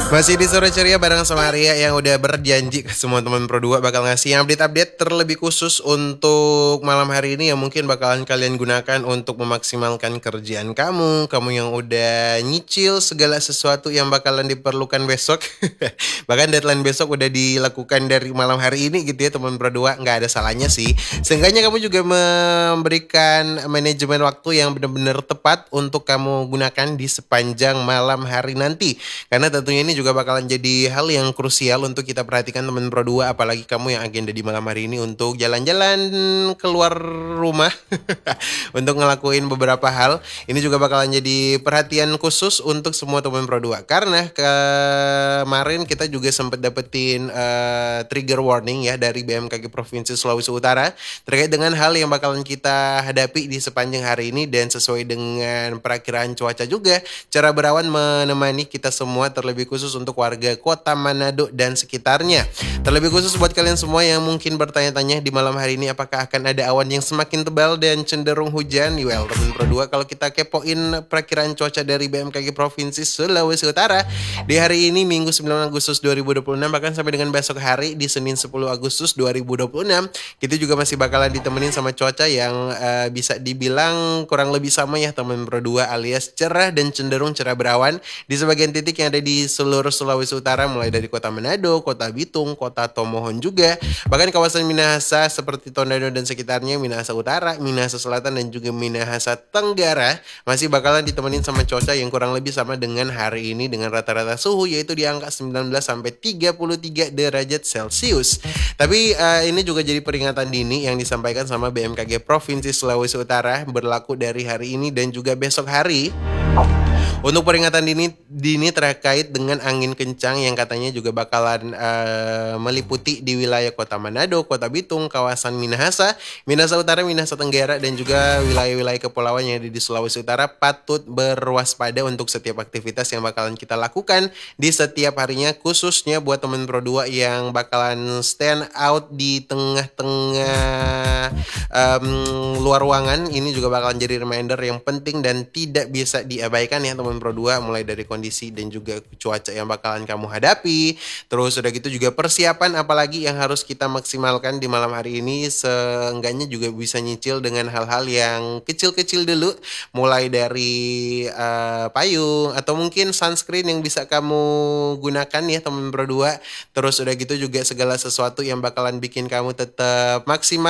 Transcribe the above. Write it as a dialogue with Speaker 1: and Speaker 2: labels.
Speaker 1: Masih di sore ceria bareng sama Arya yang udah berjanji ke semua teman Pro 2 bakal ngasih update-update terlebih khusus untuk malam hari ini yang mungkin bakalan kalian gunakan untuk memaksimalkan kerjaan kamu. Kamu yang udah nyicil segala sesuatu yang bakalan diperlukan besok. Bahkan deadline besok udah dilakukan dari malam hari ini gitu ya teman Pro 2. Nggak ada salahnya sih. Seenggaknya kamu juga memberikan manajemen waktu yang benar-benar tepat untuk kamu gunakan di sepanjang malam hari nanti. Karena tentunya ini juga bakalan jadi hal yang krusial untuk kita perhatikan teman Pro 2, apalagi kamu yang agenda di malam hari ini untuk jalan-jalan keluar rumah untuk ngelakuin beberapa hal. Ini juga bakalan jadi perhatian khusus untuk semua teman Pro 2 karena kemarin kita juga sempat dapetin trigger warning ya dari BMKG Provinsi Sulawesi Utara terkait dengan hal yang bakalan kita hadapi di sepanjang hari ini, dan sesuai dengan perakiraan cuaca juga cerah berawan menemani kita semua, terlebih khusus untuk warga Kota Manado dan sekitarnya. Terlebih khusus buat kalian semua yang mungkin bertanya-tanya di malam hari ini apakah akan ada awan yang semakin tebal dan cenderung hujan. Well, teman Pro 2, kalau kita kepoin perakiraan cuaca dari BMKG Provinsi Sulawesi Utara di hari ini Minggu 9 Agustus 2026 bahkan sampai dengan besok hari di Senin 10 Agustus 2026, kita juga masih bakalan ditemenin sama cuaca yang bisa dibilang kurang lebih sama ya teman Pro 2, alias cerah dan cenderung cerah berawan di sebagian titik yang ada di seluruh Sulawesi Utara, mulai dari Kota Manado, Kota Bitung, Kota Tomohon juga, bahkan kawasan Minahasa seperti Tondano dan sekitarnya, Minahasa Utara, Minahasa Selatan dan juga Minahasa Tenggara masih bakalan ditemenin sama cuaca yang kurang lebih sama dengan hari ini dengan rata-rata suhu yaitu di angka 19 sampai 33 derajat Celcius. Tapi ini juga jadi peringatan dini yang disampaikan sama BMKG Provinsi Sulawesi Utara berlaku dari hari ini dan juga besok hari. Untuk peringatan dini terkait dengan angin kencang yang katanya juga bakalan meliputi di wilayah Kota Manado, Kota Bitung, kawasan Minahasa, Minahasa Utara, Minahasa Tenggara dan juga wilayah-wilayah kepulauan yang ada di Sulawesi Utara patut berwaspada untuk setiap aktivitas yang bakalan kita lakukan di setiap harinya, khususnya buat teman Pro 2 yang bakalan stand out di tengah-tengah luar ruangan. Ini juga bakalan jadi reminder yang penting dan tidak bisa diabaikan ya teman Pro 2, mulai dari kondisi dan juga cuaca yang bakalan kamu hadapi. Terus udah gitu juga persiapan apalagi yang harus kita maksimalkan di malam hari ini, seenggaknya juga bisa nyicil dengan hal-hal yang kecil-kecil dulu, mulai dari payung atau mungkin sunscreen yang bisa kamu gunakan ya teman Pro 2. Terus udah gitu juga segala sesuatu yang bakalan bikin kamu tetap maksimal